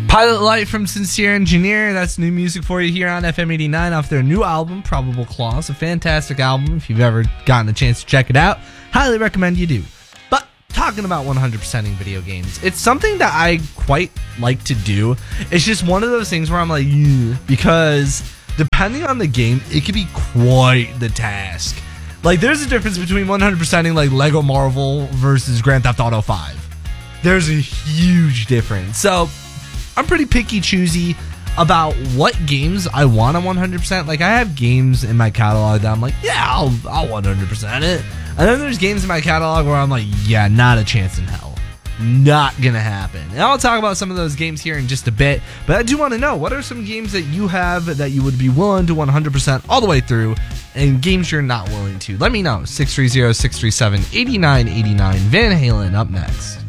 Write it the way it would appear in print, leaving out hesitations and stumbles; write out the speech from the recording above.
Pilot Light from Sincere Engineer. That's new music for you here on FM 89 off their new album, Probable Clause. A fantastic album. If you've ever gotten a chance to check it out, highly recommend you do. But talking about 100%ing video games, it's something that I quite like to do. It's just one of those things where I'm like, because depending on the game, it can be quite the task. Like, there's a difference between 100%ing like Lego Marvel versus Grand Theft Auto 5. There's a huge difference. So I'm pretty picky choosy about what games I want to 100%. Like, I have games in my catalog that I'm like, yeah, I'll 100% it. And then there's games in my catalog where I'm like, yeah, not a chance in hell. Not gonna happen. And I'll talk about some of those games here in just a bit, but I do want to know, what are some games that you have that you would be willing to 100% all the way through, and games you're not willing to? Let me know. 630-637-8989. Van Halen up next.